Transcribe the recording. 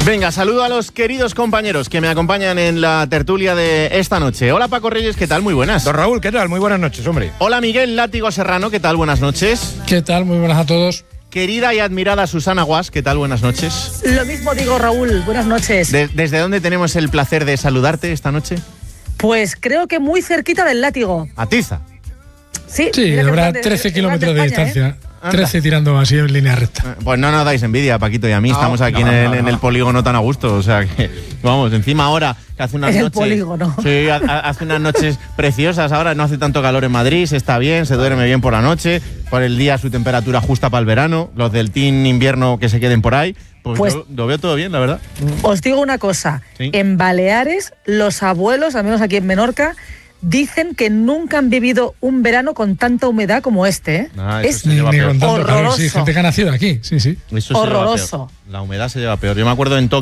Venga, saludo a los queridos compañeros que me acompañan en la tertulia de esta noche. Hola Paco Reyes, ¿qué tal? Muy buenas. Don Raúl, ¿qué tal? Muy buenas noches, hombre. Hola Miguel Látigo Serrano, ¿qué tal? Buenas noches. ¿Qué tal? Muy buenas a todos. Querida y admirada Susana Guas, ¿qué tal? Buenas noches. Lo mismo digo, Raúl, buenas noches. ¿Desde dónde tenemos el placer de saludarte esta noche? Pues creo que muy cerquita del Látigo. Atiza. Sí, habrá 13 kilómetros de distancia. 13 tirando así en línea recta. Pues no nos dais envidia, Paquito y a mí. Estamos aquí en el polígono tan a gusto. O sea que, vamos, encima ahora que hace unas en noches. El polígono. Sí, hace unas noches preciosas. Ahora no hace tanto calor en Madrid, se está bien, se duerme bien por la noche. Por el día su temperatura justa para el verano. Los del team invierno que se queden por ahí. Pues yo lo veo todo bien, la verdad. Os digo una cosa. ¿Sí? En Baleares, los abuelos, al menos aquí en Menorca, dicen que nunca han vivido un verano con tanta humedad como este, ¿eh? Eso Es Ni con tanto calor, horroroso. sí, gente que ha nacido aquí, sí. Eso horroroso. Se lleva peor. La humedad se lleva peor. Yo me acuerdo en Tokio.